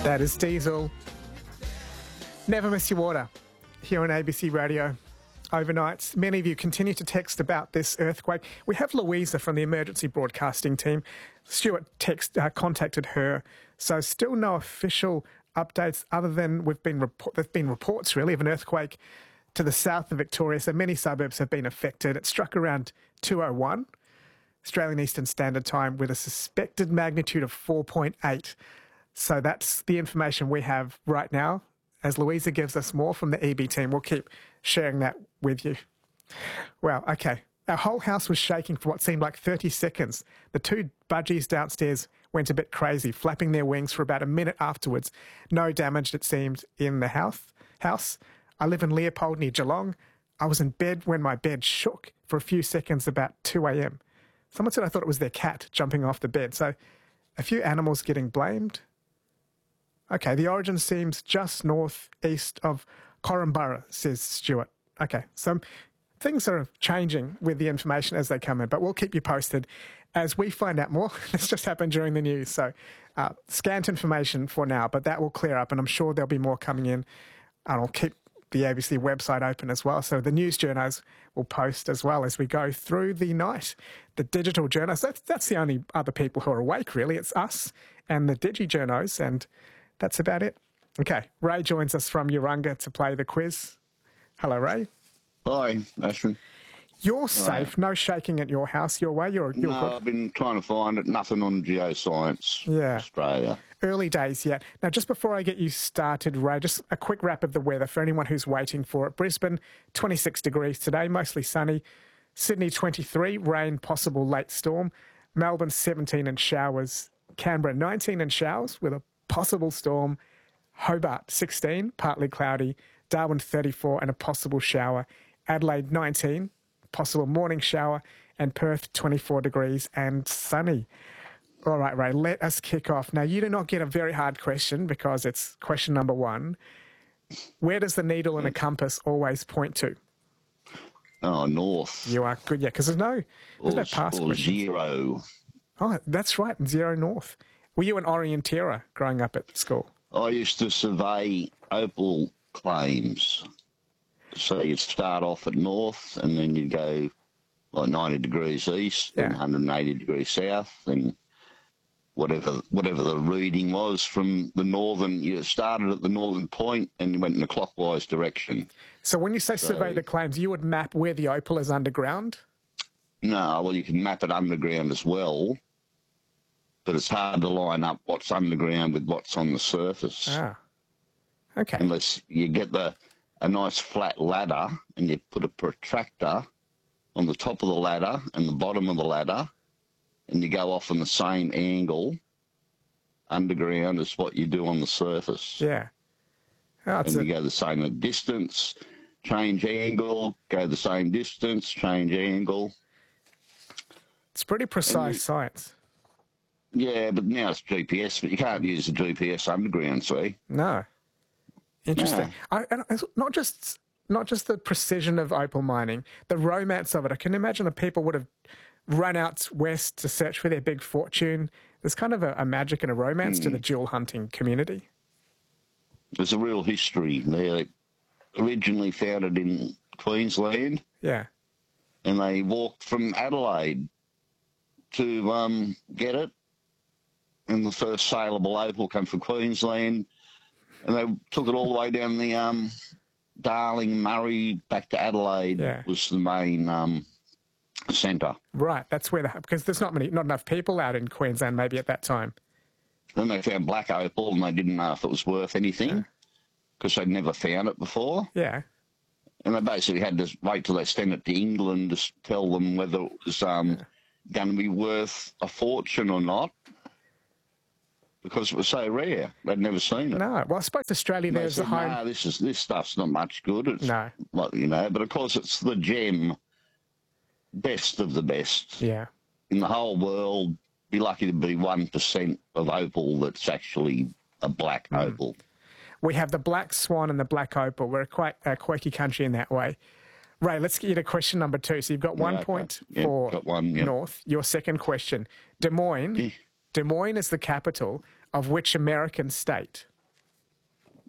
That is Diesel. Never miss your water here on ABC Radio. Overnight, many of you continue to text about this earthquake. We have Louisa from the emergency broadcasting team. Stuart contacted her, so still no official updates other than there've been reports really of an earthquake to the south of Victoria. So many suburbs have been affected. It struck around 2:01 Australian Eastern Standard Time with a suspected magnitude of 4.8. So that's the information we have right now. As Louisa gives us more from the EB team, we'll keep sharing that with you. Well, okay. Our whole house was shaking for what seemed like 30 seconds. The two budgies downstairs went a bit crazy, flapping their wings for about a minute afterwards. No damage, it seemed, in the house. I live in Leopold near Geelong. I was in bed when my bed shook for a few seconds about 2 a.m. Someone said I thought it was their cat jumping off the bed. So a few animals getting blamed. Okay, the origin seems just northeast of Korumburra, says Stuart. Okay, so things are changing with the information as they come in, but we'll keep you posted as we find out more. This just happened during the news, so scant information for now, but that will clear up, and I'm sure there'll be more coming in, and I'll keep the ABC website open as well, so the news journos will post as well as we go through the night. The digital journos, that's the only other people who are awake, really. It's us and the digi journos, and that's about it. Okay, Ray joins us from Urunga to play the quiz. Hello, Ray. Hi, Ashton. You're safe, no shaking at your house your way? You're no, good? I've been trying to find it, nothing on Geoscience Australia. Early days yet. Now, just before I get you started, Ray, just a quick wrap of the weather for anyone who's waiting for it. Brisbane, 26 degrees today, mostly sunny. Sydney, 23, rain, possible late storm. Melbourne, 17 and showers. Canberra, 19 and showers with a possible storm. Hobart, 16, partly cloudy. Darwin, 34 and a possible shower. Adelaide, 19, possible morning shower. And Perth, 24 degrees and sunny. All right, Ray, let us kick off. Now, you do not get a very hard question because it's question number one. Where does the needle in a compass always point to? Oh, north. You are good, yeah, because there's no past or zero. Oh, that's right, zero north. Were you an orienteer growing up at school? I used to survey opal claims. So you'd start off at north and then you'd go like 90 degrees east and 180 degrees south and whatever the reading was from the northern, you started at the northern point and you went in a clockwise direction. So when you say survey the claims, you would map where the opal is underground? No, well, you can map it underground as well, but it's hard to line up what's underground with what's on the surface. Ah, okay. Unless you get a nice flat ladder and you put a protractor on the top of the ladder and the bottom of the ladder, and you go off on the same angle underground as what you do on the surface. Yeah. Oh, and you go the same distance, change angle, go the same distance, change angle. It's pretty precise science. Yeah, but now it's GPS, but you can't use the GPS underground, see? No. Interesting. Yeah. And it's not just the precision of opal mining, the romance of it. I can imagine that people would have run out west to search for their big fortune. There's kind of a magic and a romance to the jewel hunting community. There's a real history. They originally founded in Queensland. Yeah. And they walked from Adelaide to get it. And the first saleable opal came from Queensland. And they took it all the way down the Darling, Murray, back to Adelaide was the main centre. Right, that's where because there's not enough people out in Queensland maybe at that time. Then they found black opal and they didn't know if it was worth anything because they'd never found it before. Yeah. And they basically had to wait till they sent it to England to tell them whether it was going to be worth a fortune or not. Because it was so rare, they'd never seen it. No, well, I suppose Australia there's a home. No, this stuff's not much good. It's no, like, but of course it's the gem, best of the best. Yeah, in the whole world, be lucky to be 1% of opal that's actually a black opal. We have the black swan and the black opal. We're quite a quirky country in that way. Ray, let's get you to question number 2. So you've got 1 point for North. Your second question, Des Moines. Des Moines is the capital of which American state?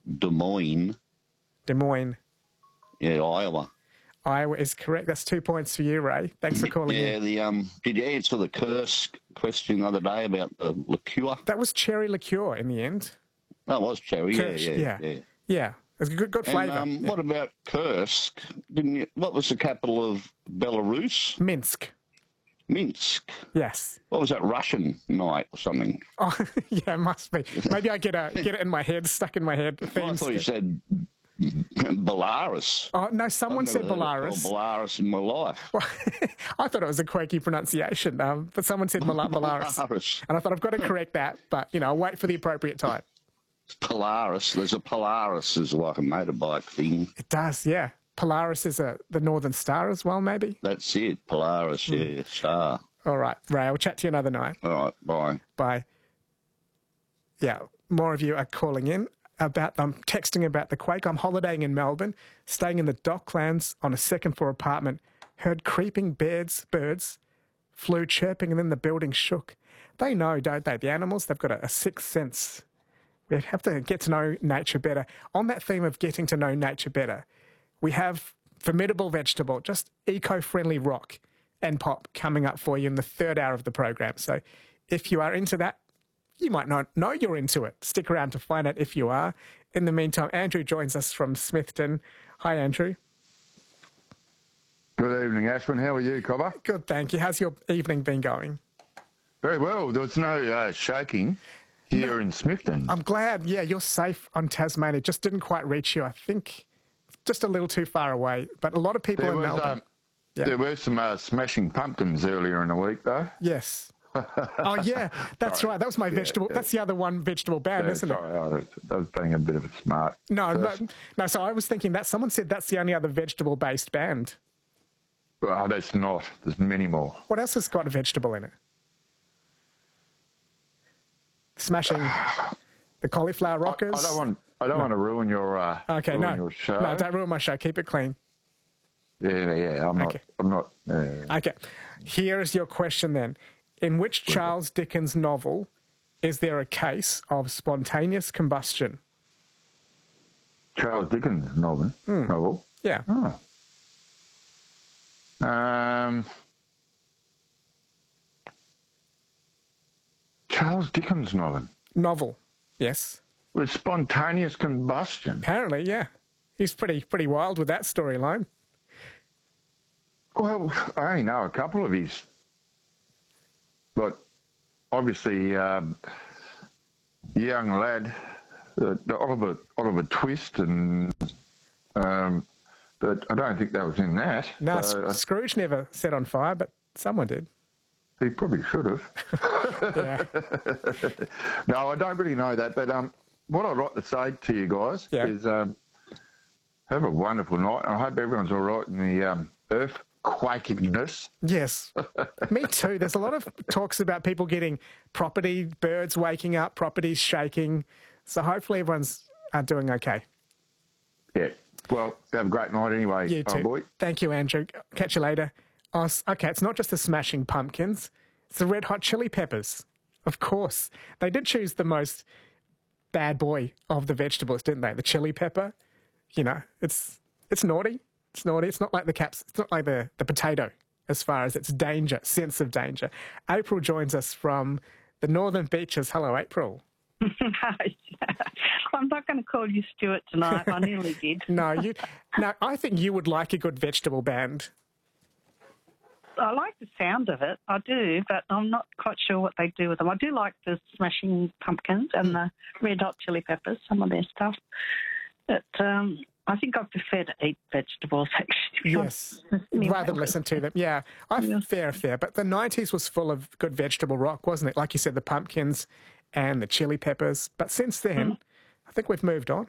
Des Moines. Des Moines. Yeah, Iowa. Iowa is correct. That's 2 points for you, Ray. Thanks for calling in. Yeah, did you answer the curse question the other day about the liqueur? That was cherry liqueur in the end. That was cherry, Kirsch, yeah. Yeah, it's good flavour. And what about Kursk? What was the capital of Belarus? Minsk. Minsk. Yes. What was that, Russian night or something? Oh, yeah, it must be. Maybe I get it in my head, stuck in my head. I thought you said Belarus. Oh, no, someone said Belarus. Belarus in my life. Well, I thought it was a quirky pronunciation, but someone said Belarus. And I thought, I've got to correct that, but, I'll wait for the appropriate time. Polaris. There's a Polaris is like a motorbike thing. It does, yeah. Polaris is the Northern Star as well, maybe? That's it, Polaris, yeah, star. All right, Ray, I'll chat to you another night. All right, bye. Bye. Yeah, more of you are calling in texting about the quake. I'm holidaying in Melbourne, staying in the Docklands on a second-floor apartment, heard creeping birds, flew chirping, and then the building shook. They know, don't they? The animals, they've got a sixth sense. We have to get to know nature better. On that theme of getting to know nature better, we have Formidable Vegetable, just eco-friendly rock and pop coming up for you in the third hour of the program. So if you are into that, you might not know you're into it. Stick around to find out if you are. In the meantime, Andrew joins us from Smithton. Hi, Andrew. Good evening, Ashwin. How are you, Cobber? Good, thank you. How's your evening been going? Very well. There was no shaking here in Smithton. I'm glad. Yeah, you're safe on Tasmania. It just didn't quite reach you. I think just a little too far away. But a lot of people in Melbourne. There were some smashing pumpkins earlier in the week, though. Yes. Oh, yeah, that's right. That was my vegetable. That's the other one vegetable band, isn't it? I was being a bit of a smart person. No. So I was thinking that someone said that's the only other vegetable-based band. Well, that's not. There's many more. What else has got a vegetable in it? Smashing the Cauliflower Rockers. I don't want to ruin your your show. No, don't ruin my show. Keep it clean. Yeah. I'm not. Okay. Here is your question then. In which Charles Dickens novel is there a case of spontaneous combustion? Charles Dickens novel? Yeah. Oh. Charles Dickens novel? Novel, yes. With spontaneous combustion? Apparently, yeah. He's pretty wild with that storyline. Well, I only know a couple of his. But obviously, young lad, Oliver Twist, and but I don't think that was in that. No, Scrooge never set on fire, but someone did. He probably should have. Yeah. No, I don't really know that. But what I'd like to say to you guys is have a wonderful night. I hope everyone's all right in the earthquakiness. Yes. Me too. There's a lot of talks about people getting birds waking up, properties shaking. So hopefully everyone's doing okay. Yeah. Well, have a great night anyway, you too. Boy. Thank you, Andrew. Catch you later. Oh, okay, it's not just the Smashing Pumpkins. It's the Red Hot Chili Peppers. Of course. They did choose the most bad boy of the vegetables, didn't they? The chili pepper. It's naughty. It's naughty. It's not like it's not like the potato as far as its sense of danger. April joins us from the Northern Beaches. Hello, April. I'm not going to call you Stuart tonight. I nearly did. No, I think you would like a good vegetable band. I like the sound of it. I do, but I'm not quite sure what they do with them. I do like the Smashing Pumpkins and the Red Hot Chili Peppers, some of their stuff. But I think I prefer to eat vegetables, actually. Yes, rather than listen to them. Yeah, fair. But the 90s was full of good vegetable rock, wasn't it? Like you said, the Pumpkins and the Chili Peppers. But since then, I think we've moved on.